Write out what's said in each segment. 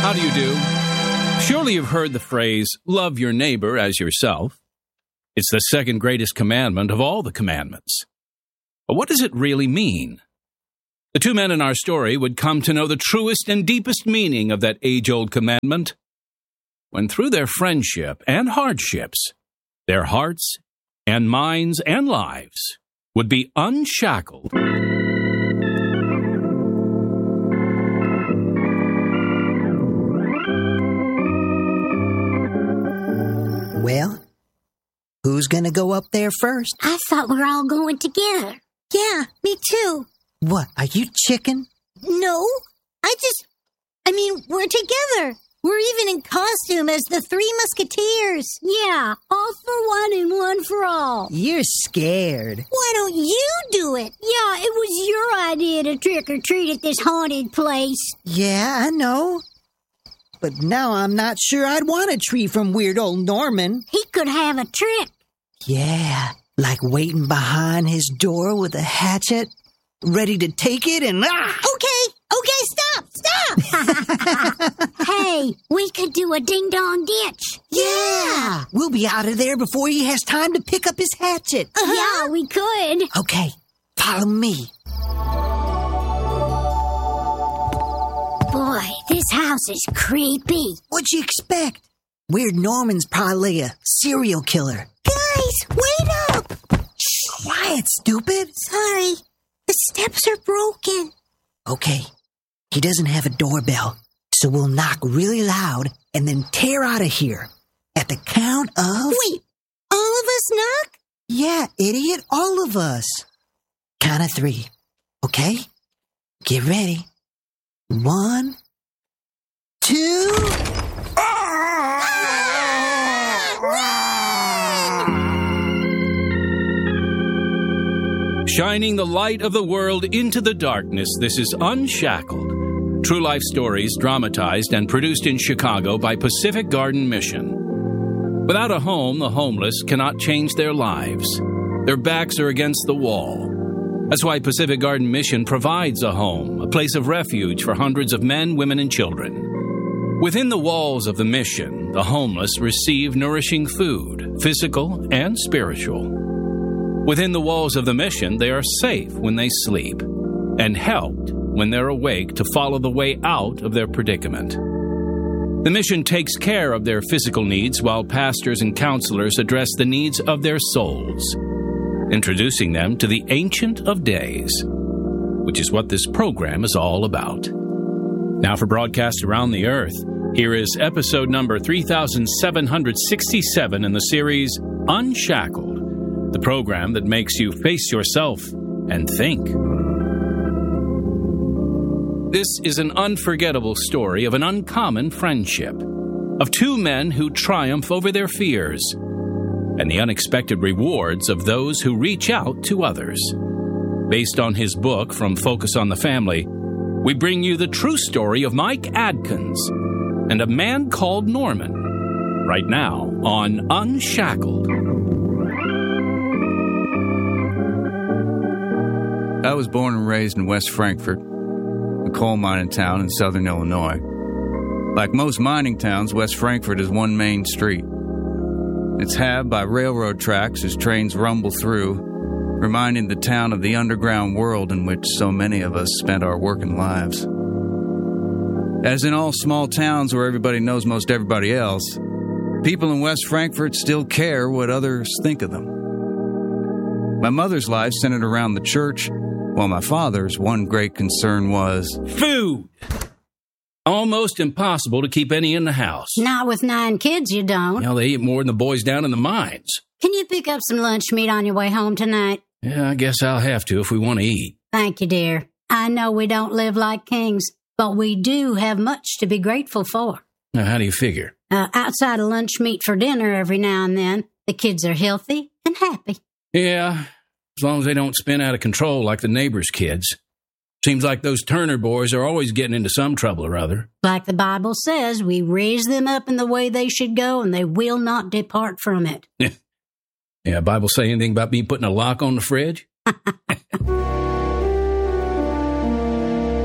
How do you do? Surely you've heard the phrase, love your neighbor as yourself. It's the second greatest commandment of all the commandments. But what does it really mean? The two men in our story would come to know the truest and deepest meaning of that age-old commandment when through their friendship and hardships, their hearts and minds and lives would be unshackled. Well, who's gonna go up there first? I thought we were all going together. Yeah, me too. What, are you chicken? No, we're together. We're even in costume as the Three Musketeers. Yeah, all for one and one for all. You're scared. Why don't you do it? Yeah, it was your idea to trick or treat at this haunted place. Yeah, I know. But now I'm not sure I'd want a tree from weird old Norman. He could have a trick. Yeah, like waiting behind his door with a hatchet, ready to take it and... Okay, stop! Hey, we could do a ding-dong ditch. Yeah! We'll be out of there before he has time to pick up his hatchet. Yeah, we could. Okay, follow me. Boy, this house is creepy. What'd you expect? Weird Norman's probably a serial killer. Guys, wait up! Shh, quiet, stupid. Sorry, the steps are broken. Okay, he doesn't have a doorbell, so we'll knock really loud and then tear out of here. At the count of... Wait, all of us knock? Yeah, idiot, all of us. Count of 3, okay? Get ready. 1, 2... Shining the light of the world into the darkness, this is Unshackled. True life stories dramatized and produced in Chicago by Pacific Garden Mission. Without a home, the homeless cannot change their lives. Their backs are against the wall. That's why Pacific Garden Mission provides a home, a place of refuge for hundreds of men, women, and children. Within the walls of the mission, the homeless receive nourishing food, physical and spiritual. Within the walls of the mission, they are safe when they sleep and helped when they're awake to follow the way out of their predicament. The mission takes care of their physical needs while pastors and counselors address the needs of their souls, introducing them to the Ancient of Days, which is what this program is all about. Now for broadcasts around the earth, here is episode number 3767 in the series Unshackled, the program that makes you face yourself and think. This is an unforgettable story of an uncommon friendship, of two men who triumph over their fears, and the unexpected rewards of those who reach out to others. Based on his book, From Focus on the Family, we bring you the true story of Mike Adkins and a man called Norman, right now on Unshackled. I was born and raised in West Frankfort, a coal mining town in southern Illinois. Like most mining towns, West Frankfort is one main street. It's halved by railroad tracks as trains rumble through, reminding the town of the underground world in which so many of us spent our working lives. As in all small towns where everybody knows most everybody else, people in West Frankfort still care what others think of them. My mother's life centered around the church, while my father's one great concern was... food! Almost impossible to keep any in the house. Not with 9 kids, you don't. You know, they eat more than the boys down in the mines. Can you pick up some lunch meat on your way home tonight? Yeah, I guess I'll have to if we want to eat. Thank you, dear. I know we don't live like kings, but we do have much to be grateful for. Now, how do you figure? Outside of lunch meat for dinner every now and then, the kids are healthy and happy. Yeah, as long as they don't spin out of control like the neighbors' kids. Seems like those Turner boys are always getting into some trouble or other. Like the Bible says, we raise them up in the way they should go, and they will not depart from it. Yeah, Bible say anything about me putting a lock on the fridge?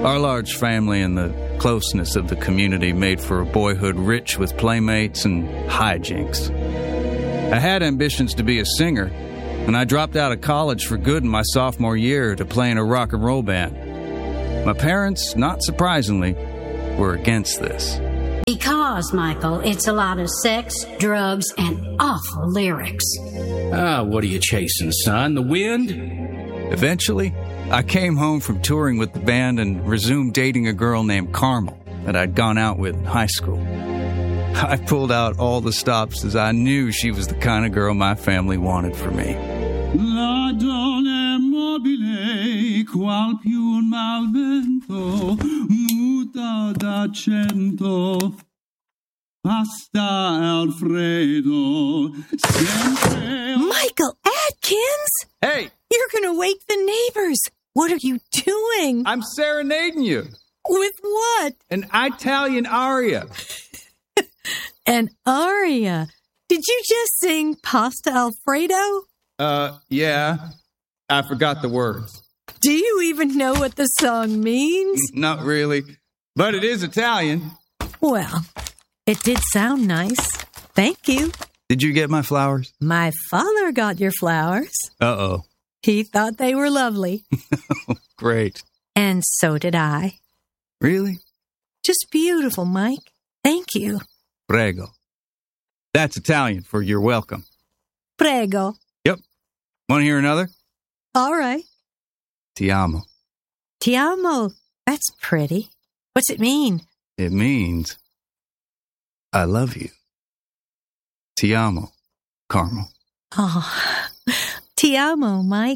Our large family and the closeness of the community made for a boyhood rich with playmates and hijinks. I had ambitions to be a singer, and I dropped out of college for good in my sophomore year to play in a rock and roll band. My parents, not surprisingly, were against this. Because, Michael, it's a lot of sex, drugs, and awful lyrics. What are you chasing, son? The wind? Eventually, I came home from touring with the band and resumed dating a girl named Carmel that I'd gone out with in high school. I pulled out all the stops as I knew she was the kind of girl my family wanted for me. La donna mobile, qual più un mal vento, muta d'accento. Pasta Alfredo, sempre... Michael Atkins? Hey! You're gonna wake the neighbors. What are you doing? I'm serenading you. With what? An Italian aria. An aria. Did you just sing Pasta Alfredo? Yeah. I forgot the words. Do you even know what the song means? Not really. But it is Italian. Well, it did sound nice. Thank you. Did you get my flowers? My father got your flowers. Uh-oh. He thought they were lovely. Great. And so did I. Really? Just beautiful, Mike. Thank you. Prego. That's Italian for you're welcome. Prego. Yep. Want to hear another? All right. Ti amo. Ti amo. That's pretty. What's it mean? It means I love you. Ti amo, Carmel. Oh, ti amo, Mike.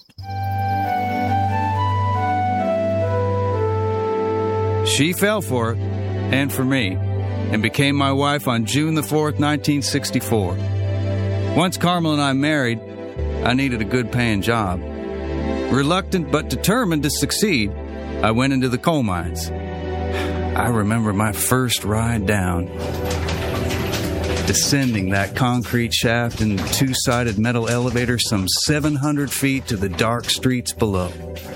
She fell for it, and for me, and became my wife on June the 4th, 1964. Once Carmel and I married, I needed a good-paying job. Reluctant but determined to succeed, I went into the coal mines. I remember my first ride down. Descending that concrete shaft in the two-sided metal elevator some 700 feet to the dark streets below.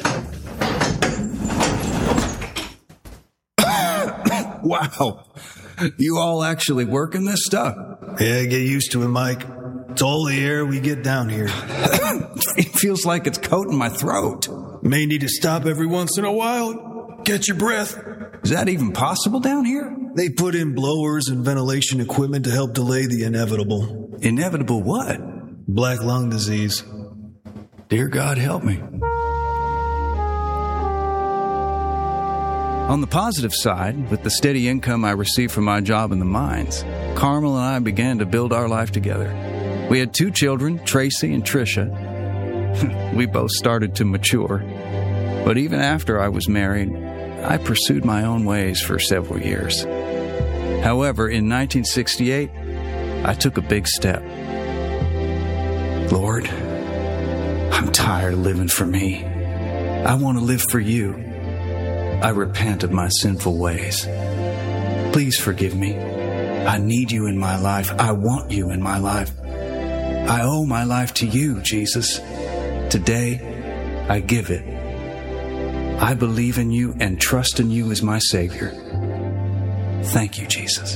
Wow. You all actually working this stuff? Yeah, get used to it, Mike. It's all the air we get down here. It feels like it's coating my throat. May need to stop every once in a while. Catch your breath. Is that even possible down here? They put in blowers and ventilation equipment to help delay the inevitable. Inevitable what? Black lung disease. Dear God, help me. On the positive side, with the steady income I received from my job in the mines, Carmel and I began to build our life together. We had 2 children, Tracy and Tricia. We both started to mature. But even after I was married, I pursued my own ways for several years. However, in 1968, I took a big step. Lord, I'm tired of living for me. I want to live for you. I repent of my sinful ways. Please forgive me. I need you in my life. I want you in my life. I owe my life to you, Jesus. Today, I give it. I believe in you and trust in you as my Savior. Thank you, Jesus.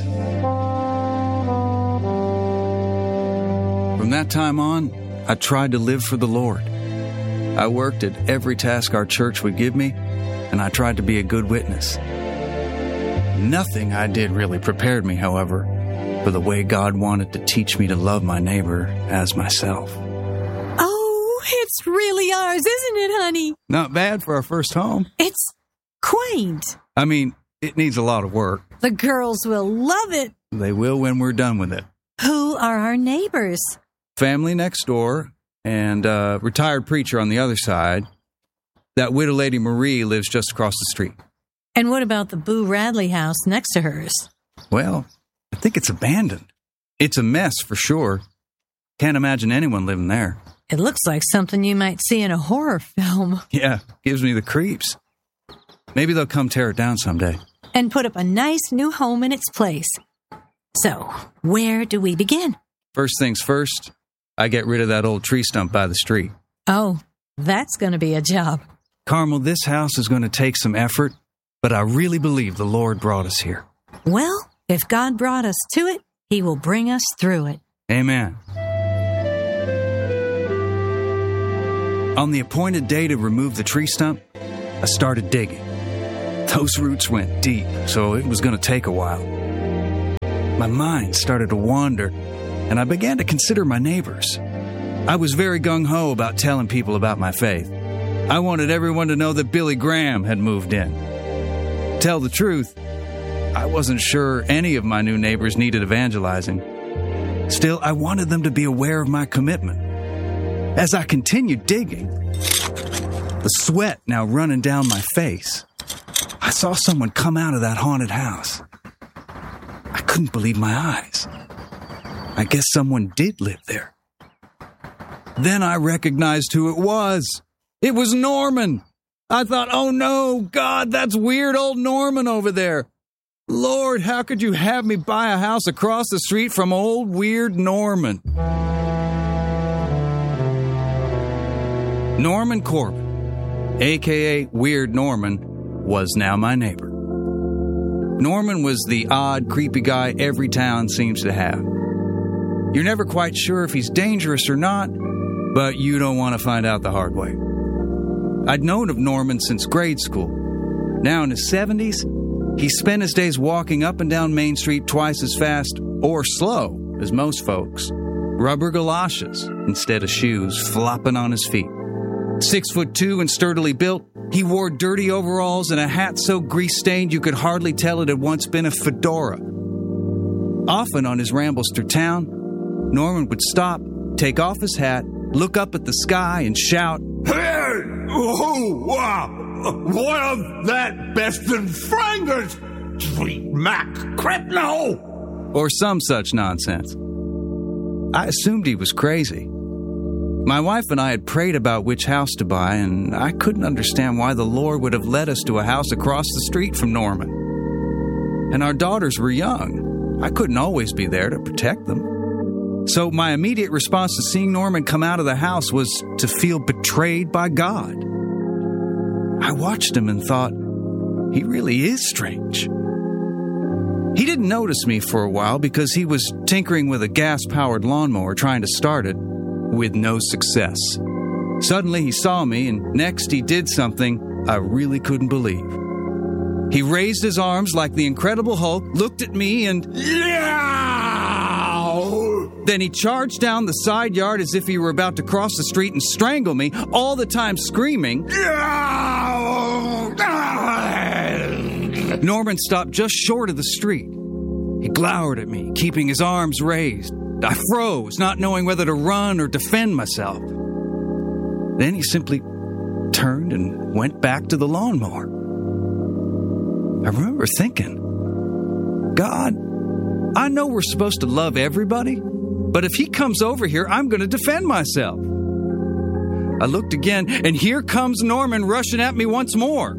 From that time on, I tried to live for the Lord. I worked at every task our church would give me, and I tried to be a good witness. Nothing I did really prepared me, however, for the way God wanted to teach me to love my neighbor as myself. Oh, it's really ours, isn't it, honey? Not bad for our first home. It's quaint. I mean, it needs a lot of work. The girls will love it. They will when we're done with it. Who are our neighbors? Family next door and a retired preacher on the other side. That widow lady Marie lives just across the street. And what about the Boo Radley house next to hers? Well, I think it's abandoned. It's a mess for sure. Can't imagine anyone living there. It looks like something you might see in a horror film. Yeah, gives me the creeps. Maybe they'll come tear it down someday. And put up a nice new home in its place. So, where do we begin? First things first, I get rid of that old tree stump by the street. Oh, that's going to be a job. Carmel, this house is going to take some effort, but I really believe the Lord brought us here. Well, if God brought us to it, He will bring us through it. Amen. On the appointed day to remove the tree stump, I started digging. Those roots went deep, so it was going to take a while. My mind started to wander, and I began to consider my neighbors. I was very gung-ho about telling people about my faith. I wanted everyone to know that Billy Graham had moved in. Tell the truth, I wasn't sure any of my new neighbors needed evangelizing. Still, I wanted them to be aware of my commitment. As I continued digging, the sweat now running down my face, I saw someone come out of that haunted house. I couldn't believe my eyes. I guess someone did live there. Then I recognized who it was. It was Norman. I thought, oh no, God, that's weird old Norman over there. Lord, how could you have me buy a house across the street from old weird Norman? Norman Corbin, a.k.a. Weird Norman, was now my neighbor. Norman was the odd, creepy guy every town seems to have. You're never quite sure if he's dangerous or not, but you don't want to find out the hard way. I'd known of Norman since grade school. Now in his 70s, he spent his days walking up and down Main Street twice as fast or slow as most folks. Rubber galoshes instead of shoes flopping on his feet. 6'2" and sturdily built, he wore dirty overalls and a hat so grease-stained you could hardly tell it had once been a fedora. Often on his rambles through town, Norman would stop, take off his hat, look up at the sky and shout, "Hey! Oh, wow! What of that best in Frangers? Sweet Mac Crepno!" or some such nonsense. I assumed he was crazy. My wife and I had prayed about which house to buy, and I couldn't understand why the Lord would have led us to a house across the street from Norman. And our daughters were young. I couldn't always be there to protect them. So my immediate response to seeing Norman come out of the house was to feel betrayed by God. I watched him and thought, he really is strange. He didn't notice me for a while because he was tinkering with a gas-powered lawnmower trying to start it, with no success. Suddenly he saw me, and next he did something I really couldn't believe. He raised his arms like the Incredible Hulk, looked at me, and then he charged down the side yard as if he were about to cross the street and strangle me, all the time screaming. Norman stopped just short of the street. He glowered at me, keeping his arms raised. I froze, not knowing whether to run or defend myself. Then he simply turned and went back to the lawnmower. I remember thinking, God, I know we're supposed to love everybody, but if he comes over here, I'm going to defend myself. I looked again, and here comes Norman rushing at me once more.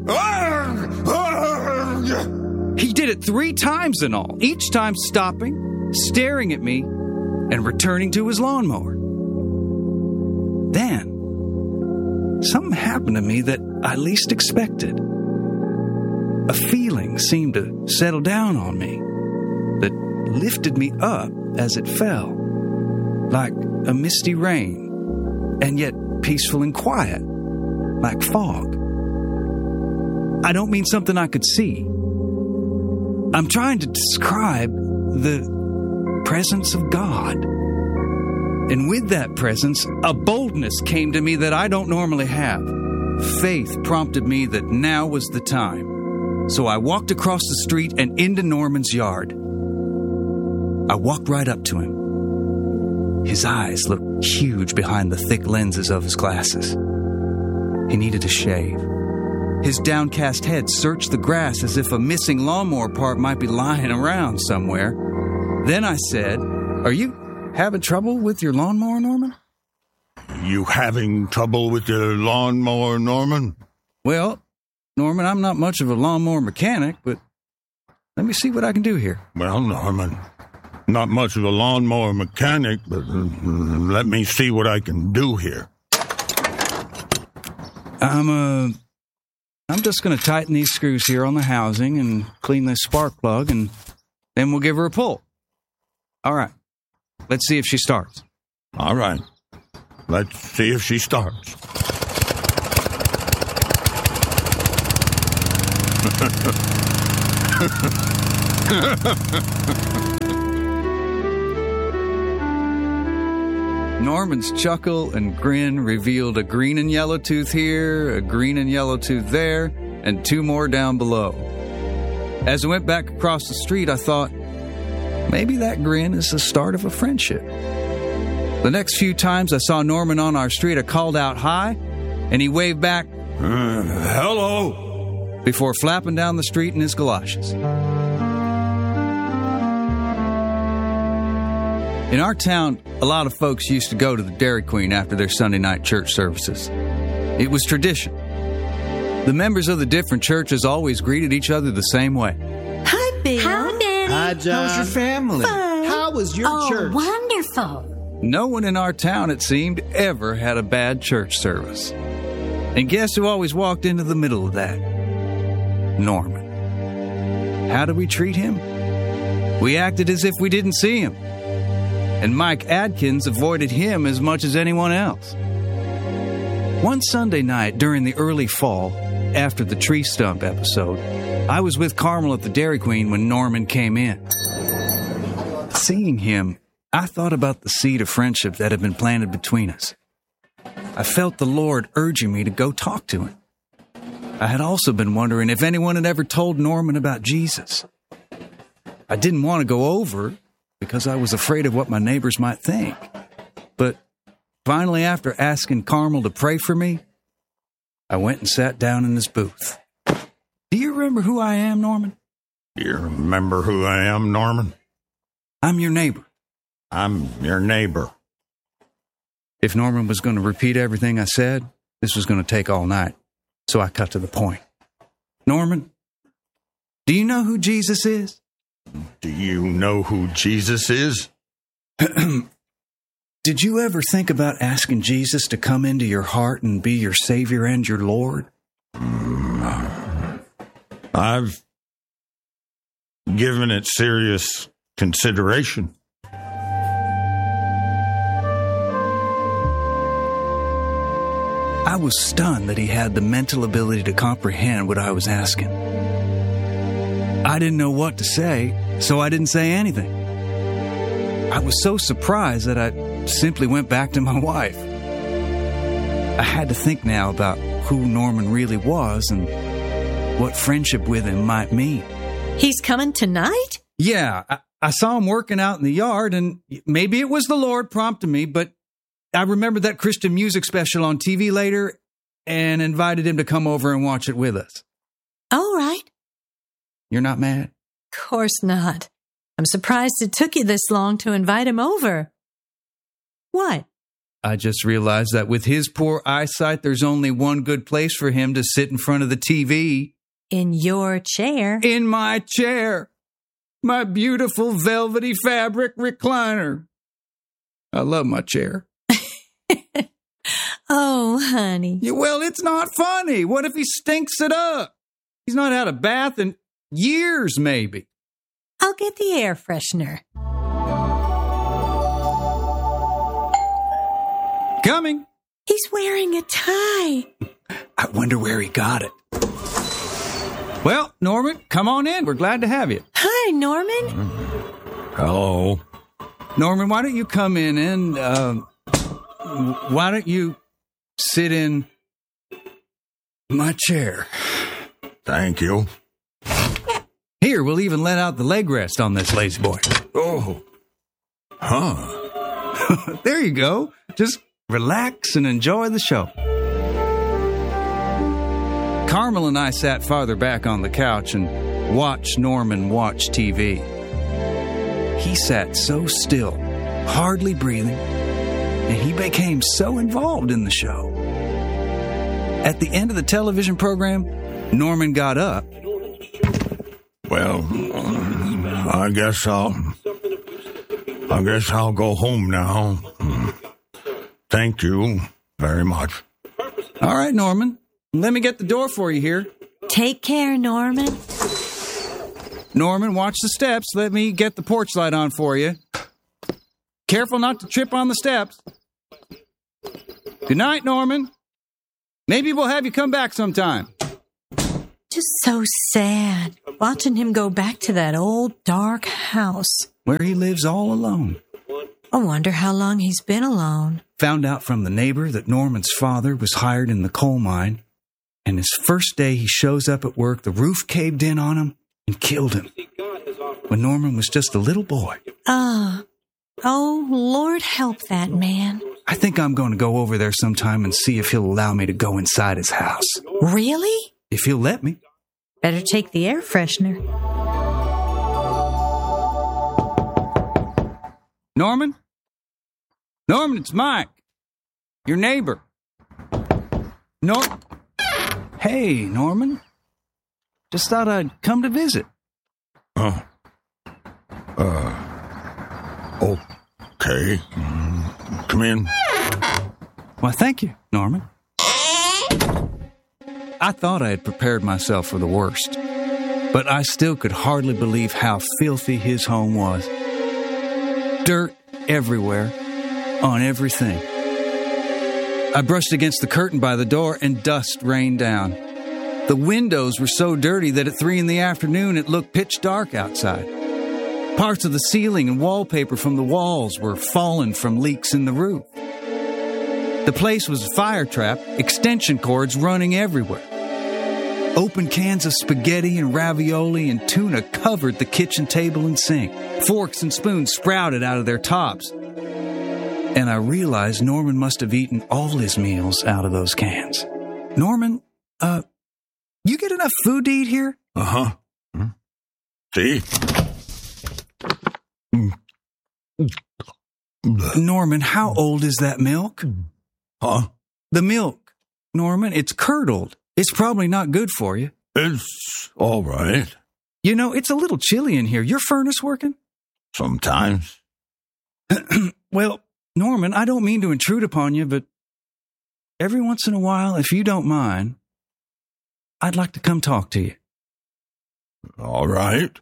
He did it 3 times in all, each time stopping, staring at me, and returning to his lawnmower. Then, something happened to me that I least expected. A feeling seemed to settle down on me that lifted me up as it fell, like a misty rain, and yet peaceful and quiet, like fog. I don't mean something I could see. I'm trying to describe the presence of God. And with that presence, a boldness came to me that I don't normally have. Faith prompted me that now was the time. So I walked across the street and into Norman's yard. I walked right up to him. His eyes looked huge behind the thick lenses of his glasses. He needed a shave. His downcast head searched the grass as if a missing lawnmower part might be lying around somewhere. Then I said, "Are you having trouble with your lawnmower, Norman?" "You having trouble with your lawnmower, Norman?" "Well, Norman, I'm not much of a lawnmower mechanic, but let me see what I can do here." "Well, Norman, not much of a lawnmower mechanic, but let me see what I can do here." I'm just going to tighten these screws here on the housing and clean this spark plug, and then we'll give her a pull. All right. Let's see if she starts. All right. Let's see if she starts. Norman's chuckle and grin revealed a green and yellow tooth here, a green and yellow tooth there, and 2 more down below. As I went back across the street, I thought, maybe that grin is the start of a friendship. The next few times I saw Norman on our street, I called out hi, and he waved back, hello, before flapping down the street in his galoshes. In our town, a lot of folks used to go to the Dairy Queen after their Sunday night church services. It was tradition. The members of the different churches always greeted each other the same way. Hi, Bill. Hi, Daddy. Hi, John. How's your family? Fine. How was your church? Wonderful. No one in our town, it seemed, ever had a bad church service. And guess who always walked into the middle of that? Norman. How did we treat him? We acted as if we didn't see him. And Mike Adkins avoided him as much as anyone else. One Sunday night during the early fall, after the tree stump episode, I was with Carmel at the Dairy Queen when Norman came in. Seeing him, I thought about the seed of friendship that had been planted between us. I felt the Lord urging me to go talk to him. I had also been wondering if anyone had ever told Norman about Jesus. I didn't want to go over because I was afraid of what my neighbors might think. But finally, after asking Carmel to pray for me, I went and sat down in his booth. Do you remember who I am, Norman? You remember who I am, Norman? I'm your neighbor. I'm your neighbor. If Norman was going to repeat everything I said, this was going to take all night. So I cut to the point. Norman, do you know who Jesus is? Do you know who Jesus is? Did you ever think about asking Jesus to come into your heart and be your Savior and your Lord? I've given it serious consideration. I was stunned that he had the mental ability to comprehend what I was asking. I didn't know what to say, so I didn't say anything. I was so surprised that I simply went back to my wife. I had to think now about who Norman really was and what friendship with him might mean. He's coming tonight? Yeah, I saw him working out in the yard, and maybe it was the Lord prompting me, but I remembered that Christian music special on TV later and invited him to come over and watch it with us. All right. You're not mad? Of course not. I'm surprised it took you this long to invite him over. What? I just realized that with his poor eyesight, there's only one good place for him to sit in front of the TV. In your chair. In my chair. My beautiful velvety fabric recliner. I love my chair. Oh, honey. Yeah, well, it's not funny. What if he stinks it up? He's not had a bath in years, maybe. I'll get the air freshener. Coming. He's wearing a tie. I wonder where he got it. Well, Norman, come on in. We're glad to have you. Hi, Norman. Hello. Norman, why don't you come in and, why don't you sit in my chair? Thank you. Here, we'll even let out the leg rest on this lazy boy. Oh. Huh. There you go. Just relax and enjoy the show. Carmel and I sat farther back on the couch and watched Norman watch TV. He sat so still, hardly breathing, and he became so involved in the show. At the end of the television program, Norman got up. Well, I guess I'll go home now. Thank you very much. All right, Norman. Let me get the door for you here. Take care, Norman. Norman, watch the steps. Let me get the porch light on for you. Careful not to trip on the steps. Good night, Norman. Maybe we'll have you come back sometime. Just so sad, watching him go back to that old dark house. Where he lives all alone. I wonder how long he's been alone. Found out from the neighbor that Norman's father was hired in the coal mine, and his first day he shows up at work, the roof caved in on him and killed him when Norman was just a little boy. Oh, Lord help that man. I think I'm going to go over there sometime and see if he'll allow me to go inside his house. Really? If he'll let me. Better take the air freshener. Norman? Norman, it's Mike. Your neighbor. Hey, Norman. Just thought I'd come to visit. Okay. Come in. Why, thank you, Norman. I thought I had prepared myself for the worst, but I still could hardly believe how filthy his home was. Dirt everywhere, on everything. I brushed against the curtain by the door, and dust rained down. The windows were so dirty that at 3 p.m. it looked pitch dark outside. Parts of the ceiling and wallpaper from the walls were fallen from leaks in the roof. The place was a fire trap, extension cords running everywhere. Open cans of spaghetti and ravioli and tuna covered the kitchen table and sink. Forks and spoons sprouted out of their tops. And I realized Norman must have eaten all his meals out of those cans. Norman, you get enough food to eat here? Uh-huh. See? Norman, how old is that milk? Huh? The milk. Norman, it's curdled. It's probably not good for you. It's all right. You know, it's a little chilly in here. Your furnace working? Sometimes. Well, Norman, I don't mean to intrude upon you, but every once in a while, if you don't mind, I'd like to come talk to you. All right.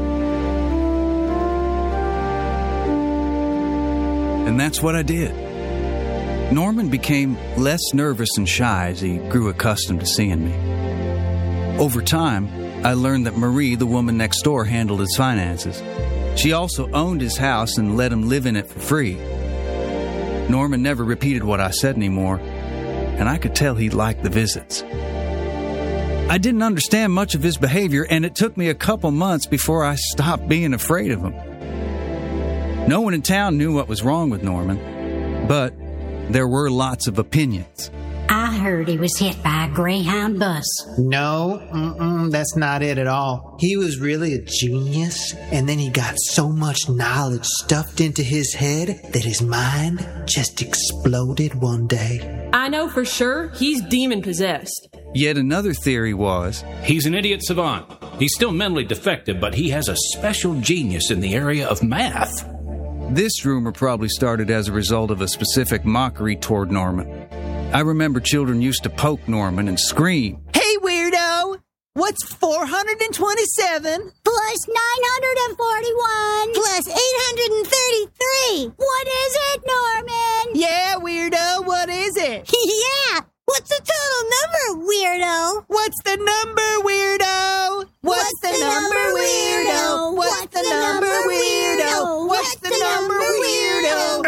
And that's what I did. Norman became less nervous and shy as he grew accustomed to seeing me. Over time, I learned that Marie, the woman next door, handled his finances. She also owned his house and let him live in it for free. Norman never repeated what I said anymore, and I could tell he liked the visits. I didn't understand much of his behavior, and it took me a couple months before I stopped being afraid of him. No one in town knew what was wrong with Norman, but there were lots of opinions. I heard he was hit by a Greyhound bus. No, that's not it at all. He was really a genius, and then he got so much knowledge stuffed into his head that his mind just exploded one day. I know for sure he's demon-possessed. Yet another theory was, he's an idiot savant. He's still mentally defective, but he has a special genius in the area of math. This rumor probably started as a result of a specific mockery toward Norman. I remember children used to poke Norman and scream, "Hey, weirdo! What's 427? Plus 941? Plus 833? What is it, Norman? Yeah, weirdo, what is it? Yeah! What's the total number, weirdo? What's the number, weirdo? What's the number, weirdo? What's the number, weirdo? What's the number, weirdo?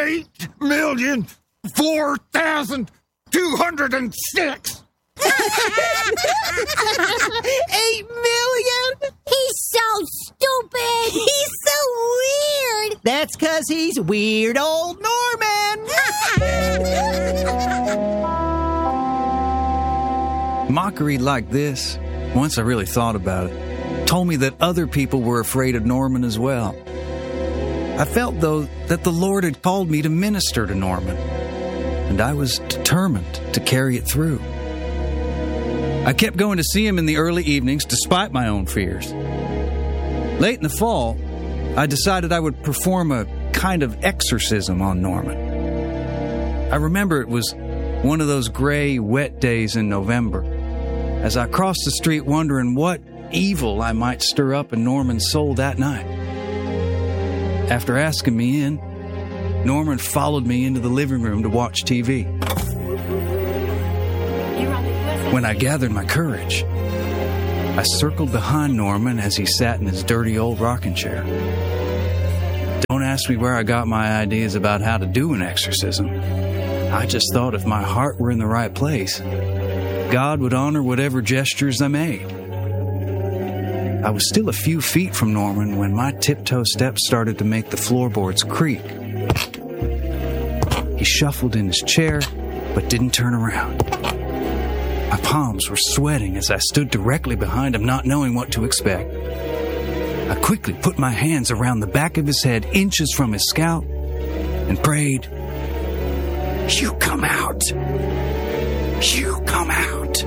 8,004,206. 8 million? He's so stupid. He's so weird. That's 'cause he's weird old Norman. Mockery like this, once I really thought about it, told me that other people were afraid of Norman as well. I felt, though, that the Lord had called me to minister to Norman, and I was determined to carry it through. I kept going to see him in the early evenings despite my own fears. Late in the fall, I decided I would perform a kind of exorcism on Norman. I remember it was one of those gray, wet days in November. as I crossed the street wondering what evil I might stir up in Norman's soul that night. After asking me in, Norman followed me into the living room to watch TV. When I gathered my courage, I circled behind Norman as he sat in his dirty old rocking chair. Don't ask me where I got my ideas about how to do an exorcism. I just thought if my heart were in the right place, God would honor whatever gestures I made. I was still a few feet from Norman when my tiptoe steps started to make the floorboards creak. He shuffled in his chair, but didn't turn around. My palms were sweating as I stood directly behind him, not knowing what to expect. I quickly put my hands around the back of his head, inches from his scalp, and prayed, "You come out. You come out."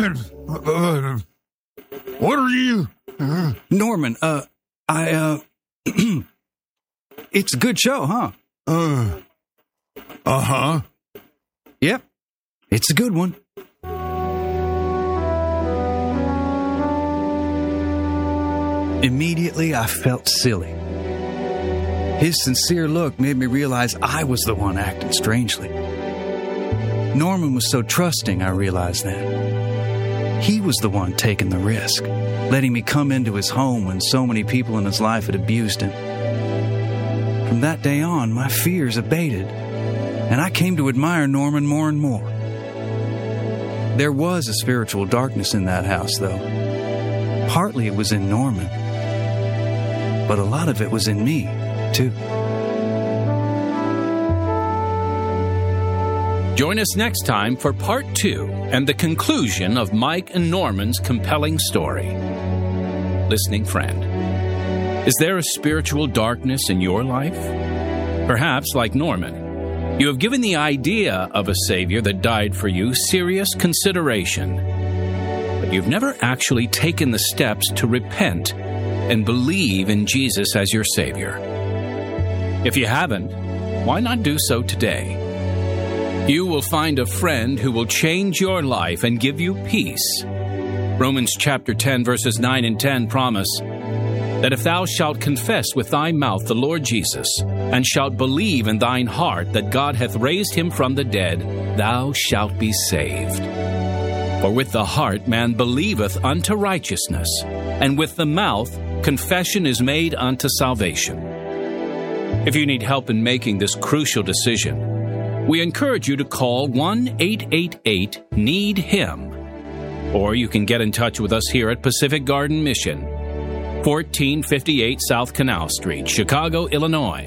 What are you? Norman, it's a good show, huh? Uh-huh. Yep, it's a good one. Immediately, I felt silly. His sincere look made me realize I was the one acting strangely. Norman was so trusting, I realized that. He was the one taking the risk, letting me come into his home when so many people in his life had abused him. From that day on, my fears abated, and I came to admire Norman more and more. There was a spiritual darkness in that house, though. Partly it was in Norman, but a lot of it was in me, too. Join us next time for Part 2 and the conclusion of Mike and Norman's compelling story. Listening friend, is there a spiritual darkness in your life? Perhaps, like Norman, you have given the idea of a Savior that died for you serious consideration, but you've never actually taken the steps to repent and believe in Jesus as your Savior. If you haven't, why not do so today? You will find a friend who will change your life and give you peace. Romans chapter 10, verses 9 and 10 promise that if thou shalt confess with thy mouth the Lord Jesus, and shalt believe in thine heart that God hath raised him from the dead, thou shalt be saved. For with the heart man believeth unto righteousness, and with the mouth confession is made unto salvation. If you need help in making this crucial decision, we encourage you to call 1-888-NEED-HIM, or you can get in touch with us here at Pacific Garden Mission, 1458 South Canal Street, Chicago, Illinois,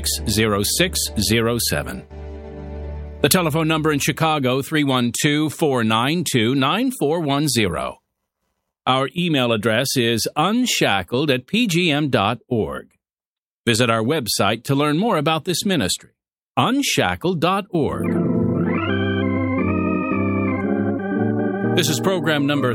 60607. The telephone number in Chicago, 312-492-9410. Our email address is unshackled@pgm.org. Visit our website to learn more about this ministry, unshackled.org. This is program number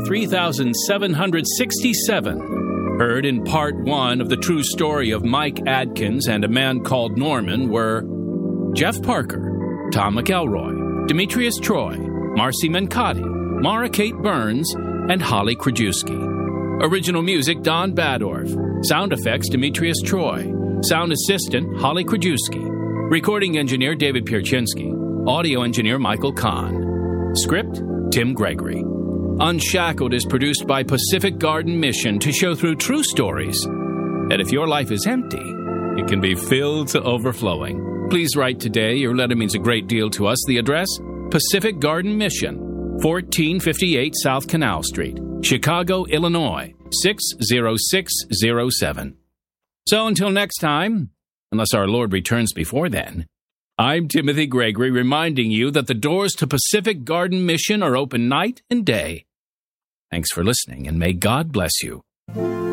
3767, heard in part 1 of the true story of Mike Adkins and a man called Norman were Jeff Parker, Tom McElroy, Demetrius Troy, Marcy Mencotti, Mara Kate Burns, and Holly Krajewski. Original music, Don Badorf. Sound effects, Demetrius Troy. Sound assistant, Holly Krajewski. Recording engineer, David Pierczynski. Audio engineer, Michael Kahn. Script, Tim Gregory. Unshackled is produced by Pacific Garden Mission to show through true stories that if your life is empty, it can be filled to overflowing. Please write today. Your letter means a great deal to us. The address, Pacific Garden Mission, 1458 South Canal Street, Chicago, Illinois, 60607. So until next time, unless our Lord returns before then, I'm Timothy Gregory, reminding you that the doors to Pacific Garden Mission are open night and day. Thanks for listening, and may God bless you.